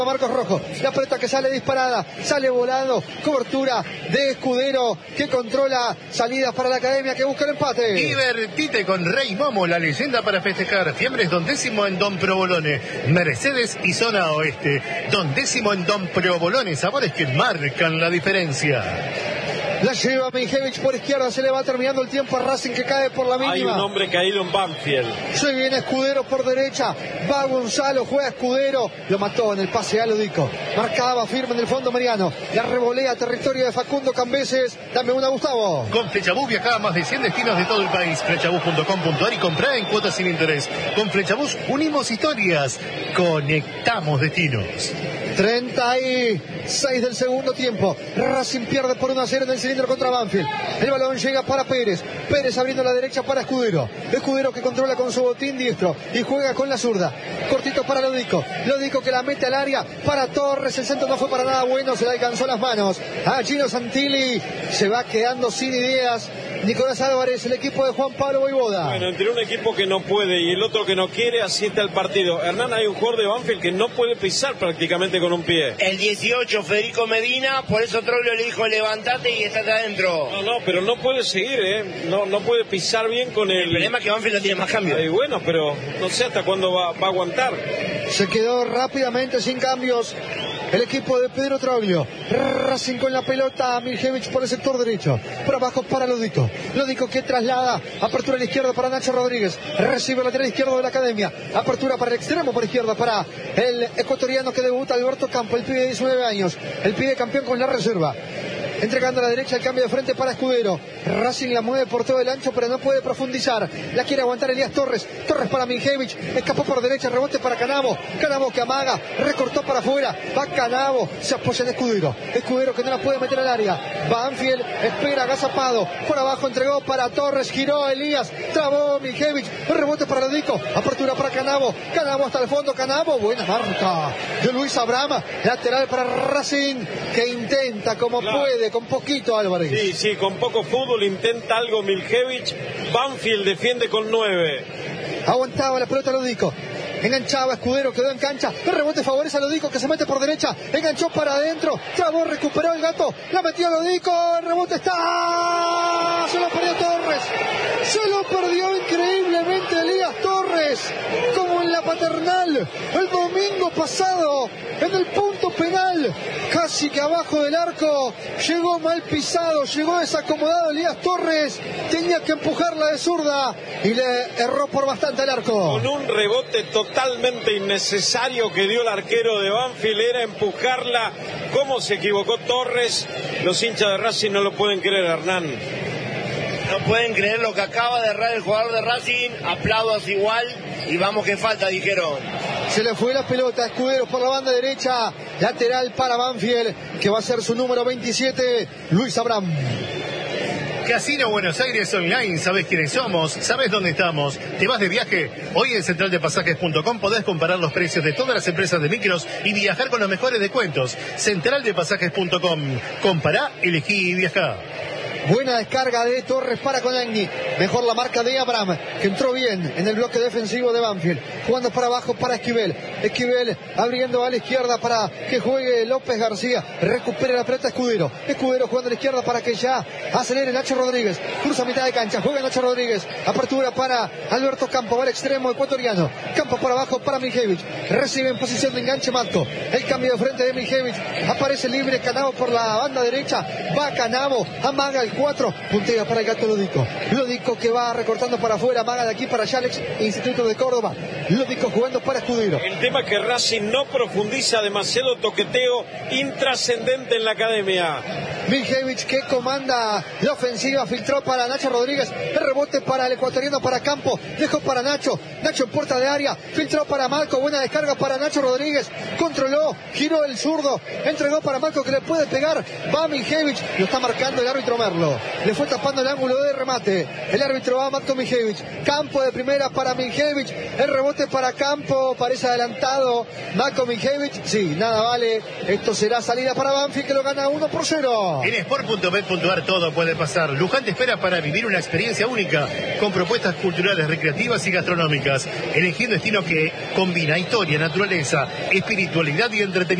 Marcos Rojo, la pelota que sale disparada, sale volando, cobertura de Escudero que controla salidas para la Academia que busca el empate. Divertite con Rey Momo, la leyenda para festejar. Fiambres Don Décimo en Don Provolone, Mercedes y Zona Oeste. Don Décimo en Don Provolone, sabores que marcan la diferencia. La lleva Mijevich por izquierda, se le va terminando el tiempo a Racing que cae por la mínima. Hay un hombre caído en Banfield. Se viene Escudero por derecha, va Gonzalo, juega Escudero, lo mató en el pase a Ludico. Marcaba firme en el fondo mediano, la revolea territorio de Facundo Cambeses. Dame una, Gustavo. Con Flechabús viaja a más de 100 destinos de todo el país. Flechabús.com.ar y comprá en cuotas sin interés. Con Flechabús unimos historias, conectamos destinos. 36 del segundo tiempo. Racing pierde por 1-0 en el cilindro contra Banfield. El balón llega para Pérez. Pérez abriendo la derecha para Escudero. Escudero que controla con su botín diestro y juega con la zurda. Cortito para Lodico. Lodico que la mete al área para Torres. El centro no fue para nada bueno. Se le alcanzó las manos a Gino Santilli. Se va quedando sin ideas Nicolás Álvarez, el equipo de Juan Pablo Voivoda. Bueno, entre un equipo que no puede y el otro que no quiere, así está el partido. Hernán, hay un jugador de Banfield que no puede pisar prácticamente con un pie. El 18, Federico Medina, por eso Troglio le dijo levantate y estate adentro. No, pero no puede seguir, no puede pisar bien con el... El problema es que Banfield no tiene más cambio. Bueno, pero no sé hasta cuándo va a aguantar. Se quedó rápidamente sin cambios el equipo de Pedro Troglio. Racing con la pelota, Mijevich por el sector derecho, por abajo para Lodico. Lodico que traslada, apertura a la izquierda para Nacho Rodríguez, recibe el lateral izquierdo de la Academia, apertura para el extremo por izquierda para el ecuatoriano que debuta, Alberto Campo, el pibe de 19 años, el pibe campeón con la reserva. Entregando a la derecha el cambio de frente para Escudero. Racing la mueve por todo el ancho, pero no puede profundizar. La quiere aguantar Elías Torres. Torres para Mijevich. Escapó por derecha, rebote para Canavo. Canavo que amaga, recortó para afuera. Va Canavo, se apoya en Escudero. Escudero que no la puede meter al área. Banfield espera, agazapado. Por abajo entregó para Torres, giró Elías. Trabó Mijevich. Rebote para Lodico. Apertura para Canavo. Canavo hasta el fondo. Canavo, buena marca de Luis Abrama. Lateral para Racing que intenta como puede. Con poquito Álvarez. Sí, con poco fútbol intenta algo Mijevich. Banfield defiende con 9. Aguantaba la pelota Lodico. Enganchaba Escudero, quedó en cancha. El rebote favorece a Lodico que se mete por derecha. Enganchó para adentro. Trabó, recuperó el gato. La metió Lodico. El rebote está. Se lo perdió Torres. Se lo perdió increíblemente Elías Torres. Como en la Paternal. El domingo pasado. En el punto penal. Casi que abajo del arco. Llegó mal pisado. Llegó desacomodado Elías Torres. Tenía que empujarla de zurda. Y le erró por bastante el arco. Con un rebote totalmente innecesario que dio el arquero de Banfield, era empujarla. ¿Cómo se equivocó Torres? Los hinchas de Racing no lo pueden creer, Hernán. No pueden creer lo que acaba de errar el jugador de Racing. Aplaudos igual y vamos que falta, dijeron. Se le fue la pelota a Escudero por la banda derecha. Lateral para Banfield, que va a ser su número 27, Luis Abraham. Casino Buenos Aires Online, sabes quiénes somos, sabes dónde estamos. ¿Te vas de viaje? Hoy en centraldepasajes.com podés comparar los precios de todas las empresas de micros y viajar con los mejores descuentos. Centraldepasajes.com. Compará, elegí y viajá. Buena descarga de Torres para Colagni. Mejor la marca de Abraham, que entró bien en el bloque defensivo de Banfield. Jugando para abajo para Esquivel. Esquivel abriendo a la izquierda para que juegue López García. Recupere la pelota Escudero. Escudero jugando a la izquierda para que ya acelere Nacho Rodríguez. Cruza mitad de cancha. Juega Nacho Rodríguez. Apertura para Alberto Campo. Va al extremo ecuatoriano. Campo para abajo para Mijevich. Recibe en posición de enganche Matco. El cambio de frente de Mijevich. Aparece libre Canavo por la banda derecha. Va Canavo. Amaga el 4, puntea para el gato Lodico. Lodico que va recortando para afuera, amaga de aquí para allá, Alex, Instituto de Córdoba. Lodico jugando para Escudero. El tema es que Racing no profundiza, demasiado toqueteo intrascendente en la Academia. Mijevich que comanda la ofensiva, filtró para Nacho Rodríguez, el rebote para el ecuatoriano, para Campo, dejó para Nacho en puerta de área, filtró para Marco, buena descarga para Nacho Rodríguez, controló, giró el zurdo, entregó para Marco que le puede pegar, va Mijevich, lo está marcando el árbitro Merlo. Le fue tapando el ángulo de remate. El árbitro va a Matko Mijevich. Campo de primera para Mijevich. El rebote para Campo. Parece adelantado Matko Mijevich. Sí, nada vale. Esto será salida para Banfield que lo gana 1-0. En sport.bet.ar todo puede pasar. Luján te espera para vivir una experiencia única con propuestas culturales, recreativas y gastronómicas. Elegí un destino que combina historia, naturaleza, espiritualidad y entretenimiento.